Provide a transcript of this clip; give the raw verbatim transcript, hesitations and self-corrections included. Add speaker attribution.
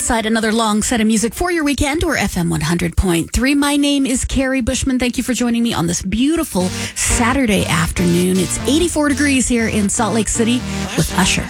Speaker 1: alongside another long set of music for your weekend. We're F M one hundred point three. My name is Carrie Bushman. Thank you for joining me on this beautiful Saturday afternoon. It's eighty-four degrees here in Salt Lake City with Usher.